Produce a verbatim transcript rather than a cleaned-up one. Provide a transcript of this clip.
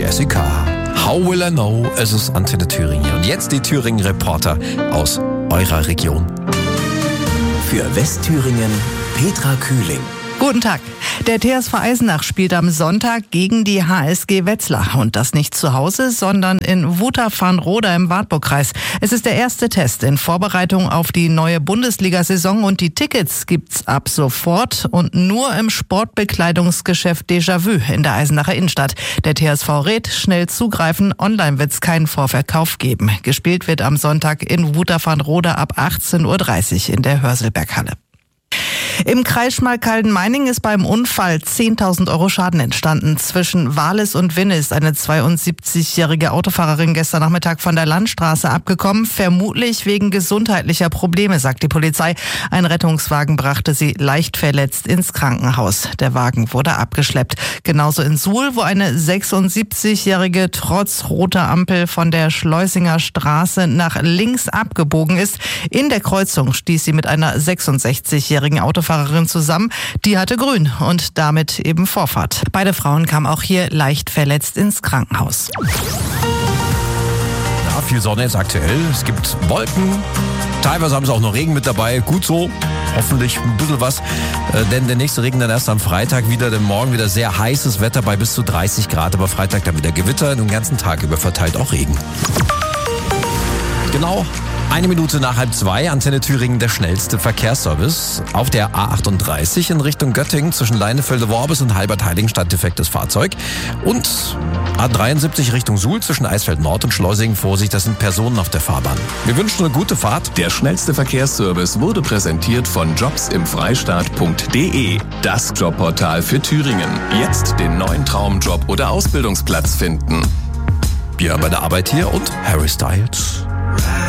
S E K. How will I know? Es ist Antenne Thüringen hier. Und jetzt die Thüringen-Reporter aus eurer Region. Für Westthüringen Petra Kühling. Guten Tag. Der T S V Eisenach spielt am Sonntag gegen die H S G Wetzlar. Und das nicht zu Hause, sondern in Wutach-Farnroda im Wartburgkreis. Es ist der erste Test in Vorbereitung auf die neue Bundesliga-Saison und die Tickets gibt's ab sofort und nur im Sportbekleidungsgeschäft Déjà-vu in der Eisenacher Innenstadt. Der T S V rät, schnell zugreifen. Online wird's keinen Vorverkauf geben. Gespielt wird am Sonntag in Wutach-Farnroda ab achtzehn Uhr dreißig in der Hörselberghalle. Im Kreis Schmalkalden-Meiningen ist beim Unfall zehntausend Euro Schaden entstanden. Zwischen Wahles und Winne ist eine zweiundsiebzigjährige Autofahrerin gestern Nachmittag von der Landstraße abgekommen, vermutlich wegen gesundheitlicher Probleme, sagt die Polizei. Ein Rettungswagen brachte sie leicht verletzt ins Krankenhaus. Der Wagen wurde abgeschleppt. Genauso in Suhl, wo eine sechsundsiebzigjährige trotz roter Ampel von der Schleusinger Straße nach links abgebogen ist. In der Kreuzung stieß sie mit einer sechsundsechzigjährigen Autofahrerin zusammen. Die hatte grün und damit eben Vorfahrt. Beide Frauen kamen auch hier leicht verletzt ins Krankenhaus. Ja, viel Sonne ist aktuell. Es gibt Wolken. Teilweise haben sie auch noch Regen mit dabei. Gut so. Hoffentlich ein bisschen was. Äh, denn der nächste Regen dann erst am Freitag wieder. Denn morgen wieder sehr heißes Wetter bei bis zu dreißig Grad. Aber Freitag dann wieder Gewitter. Den ganzen Tag über verteilt auch Regen. Genau. Eine Minute nach halb zwei, Antenne Thüringen, der schnellste Verkehrsservice. Auf der A achtunddreißig in Richtung Göttingen zwischen Leinefelde-Worbis und Halbert-Heiligenstadt defektes Fahrzeug. Und A dreiundsiebzig Richtung Suhl zwischen Eisfeld Nord und Schleusingen. Vorsicht, das sind Personen auf der Fahrbahn. Wir wünschen eine gute Fahrt. Der schnellste Verkehrsservice wurde präsentiert von jobs im freistaat punkt de. Das Jobportal für Thüringen. Jetzt den neuen Traumjob oder Ausbildungsplatz finden. Wir bei der Arbeit hier und Harry Styles.